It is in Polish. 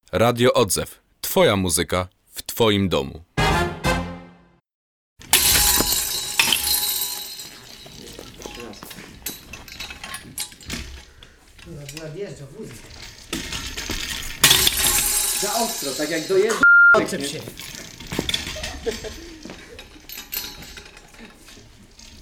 Radio Odzew. Twoja muzyka w twoim domu. Nadjeżdża wózek. Za ostro, tak jak dojeżdża. Odczep się.